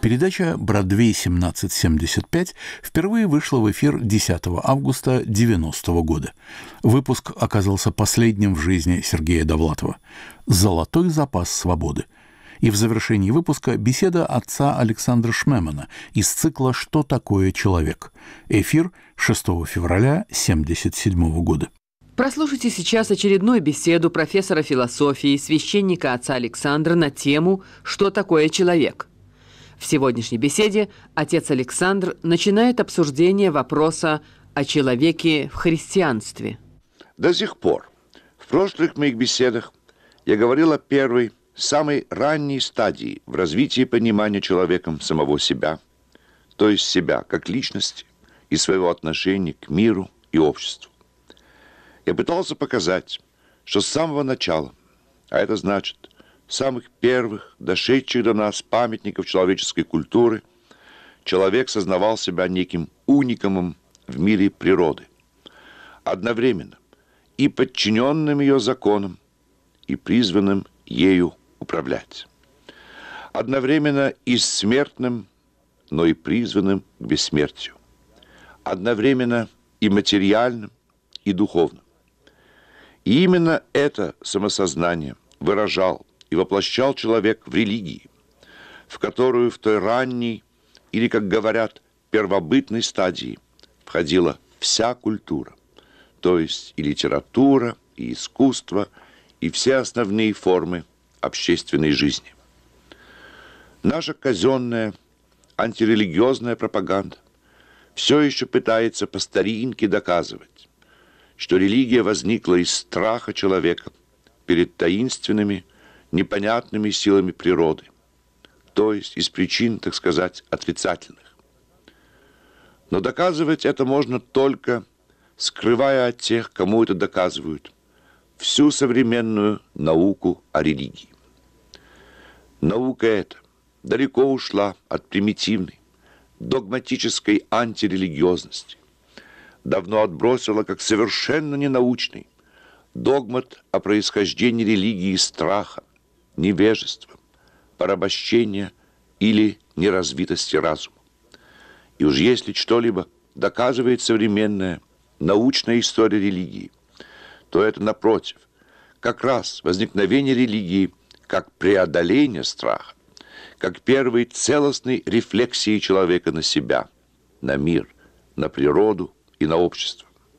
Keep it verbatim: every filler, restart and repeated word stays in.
Передача «Бродвей семнадцать семьдесят пять» впервые вышла в эфир десятого августа девяностого года. Выпуск оказался последним в жизни Сергея Довлатова. «Золотой запас свободы». И в завершении выпуска беседа отца Александра Шмемана из цикла «Что такое человек?». Эфир шестого февраля семьдесят седьмого года. Прослушайте сейчас очередную беседу профессора философии, священника отца Александра на тему «Что такое человек?». В сегодняшней беседе отец Александр начинает обсуждение вопроса о человеке в христианстве. До сих пор в прошлых моих беседах я говорил о первой, самой ранней стадии в развитии понимания человеком самого себя, то есть себя как личности и своего отношения к миру и обществу. Я пытался показать, что с самого начала, а это значит самых первых, дошедших до нас памятников человеческой культуры, человек сознавал себя неким уникумом в мире природы, одновременно и подчиненным ее законам, и призванным ею управлять. Одновременно и смертным, но и призванным к бессмертию. Одновременно и материальным, и духовным. И именно это самосознание выражал и воплощал человек в религии, в которую в той ранней, или, как говорят, первобытной стадии входила вся культура, то есть и литература, и искусство, и все основные формы общественной жизни. Наша казенная антирелигиозная пропаганда все еще пытается по старинке доказывать, что религия возникла из страха человека перед таинственными, непонятными силами природы, то есть из причин, так сказать, отрицательных. Но доказывать это можно только, скрывая от тех, кому это доказывают, всю современную науку о религии. Наука эта далеко ушла от примитивной, догматической антирелигиозности, давно отбросила как совершенно ненаучный догмат о происхождении религии страха, невежества, порабощения или неразвитости разума. И уж если что-либо доказывает современная научная история религии, то это, напротив, как раз возникновение религии как преодоление страха, как первой целостной рефлексии человека на себя, на мир, на природу и на общество.